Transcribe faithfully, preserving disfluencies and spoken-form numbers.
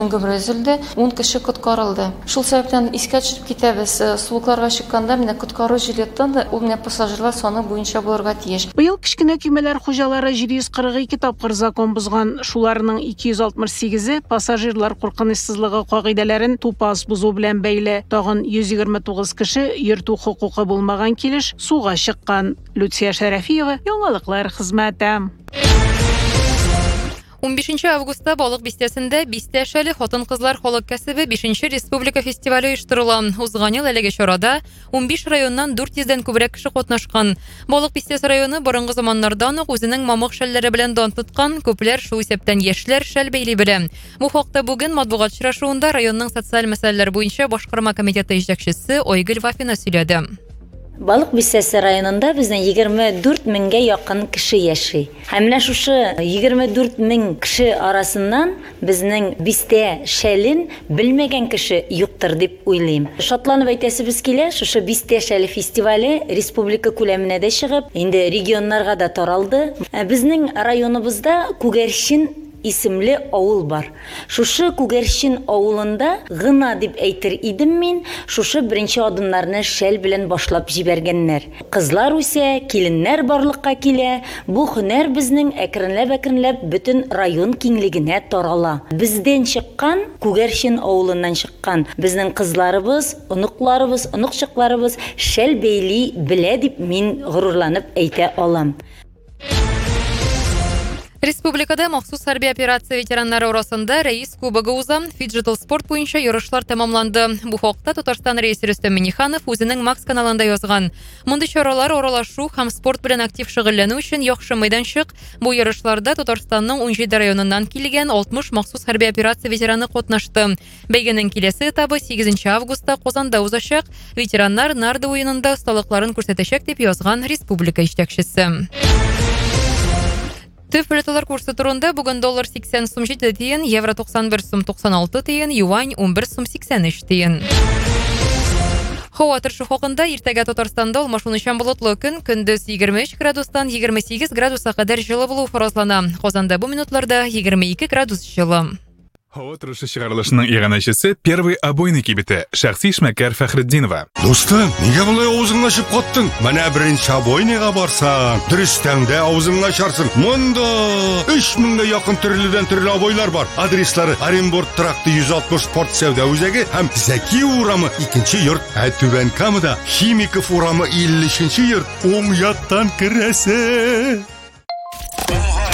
Гомер өзелде, ун кеше коткарылды. Шул сәбәптән искә төшереп китәбез. Сулыкларга чыкканда менә коткару жилеттан да ул менә пассажирлар саны буенча булырга тиеш. Быел кичкенә көймәләр хуҗалары җиде йөз кырык ике тапкыр закон бузган. Шуларның ике йөз алтмыш сигезе пассажирлар куркынычсызлыгы кагыйдәләрен тупас бузу белән бәйле. Тагын йөз егерме тугыз кеше йөртү хокукы булмаган килеш суга чыккан. Люция Шәрәфиева, Яңалыклар хезмәте. ун бишенче августта балык бистәсендә бистә шәле хатын-кызлар халык кәсебе бишенче республика фестивале оештырыла. Узган ел әлеге чарада ун биш районнан дүрт йөздән күбрәк кеше катнашкан. Балык бистәсе районы борынгы заманнардан ук үзенең мамык шәлләре белән дан тоткан, күпләр шул исәптән яшьләр шәл бәйли белә. Бу хакта бүген матбугат очрашуында районның социаль мәсьәләләр буенча башкарма комитеты җитәкчесе Ойгөл Вафина сөйләде. Балык бистәсе районында безнең егерме дүрт меңгә якын кеше яши. Һәм менә шушы егерме дүрт мең кеше арасыннан безнең бистә шәлен белмәгән кеше юктыр дип уйлыйм. Шатланып әйтәсебез килә, шушы бистә шәле фестивале республика күләменә дә чыгып, инде регионнарга да таралды. Безнең районыбызда Күгәрчен исемле авыл бар. Шушы Күгәрчен авылында гына дип әйтер идем мин, шушы беренче адымнарны шәл белән башлап җибәргәннәр. Кызлар үсә, киленнәр барлыкка килә. Бу һөнәр безнең әкренләп-әкренләп бөтен район киңлегенә тарала. Бездән чыккан, Күгәрчен авылыннан чыккан безнең кызларыбыз, оныкларыбыз, оныкчыкларыбыз шәл бәйли белә дип мин горурланып әйтә алам. Республикада махсус хәрби операция ветераннары арасында рәис кубогы уза, фиджитал спорт буенча ярышлар тәмамланды. Бу хакта Татарстан рәисе Рөстәм Миңнеханов үзенең Макс каналында язган. Мондый чаралар аралашу һәм спорт белән актив шөгыльләнү өчен яхшы мәйданчык. Бу ярышларда Татарстанның ун җиде районыннан килгән алтмыш махсус хәрби операция ветераны катнашты. Бәйгенең киләсе этабы сигезенче августта Казанда узачак. Ветераннар нарды уенында осталыкларын күрсәтәчәк дип язган республика җитәкчесе. Төп валюталар курсы турында бүген доллар сиксән сум җиде тиен, евро туксан бер сум туксан алты тиен, юань ун бер сум сиксән өч тиен. Һава торышы хакында иртәгә Татарстанда алмашынучан болытлы көн, көндез егерме өч градустан егерме сигез градуска кадәр җылы булу фаразлана. Казанда бу минутларда егерме ике градус җылы. Һава торышы чыгарылышының иганәчесе первый обойный кибете шәхси эшмәкәр Фәхретдинова. Достым, нигә болай авызыңны ачып каттың? Менә беренче обойныйга барсаң, дөрестән дә авызыңны ачарсың. Монда өч меңгә якын төрледән төрле обойлар бар. Адреслары: Оренбург тракты йөз алтмыш спорт сәүдә үзәге һәм Зәки урамы икенче йорт. Ә Түбән Камада Химиков урамы илле өченче йорт. Уң яктан керәсе.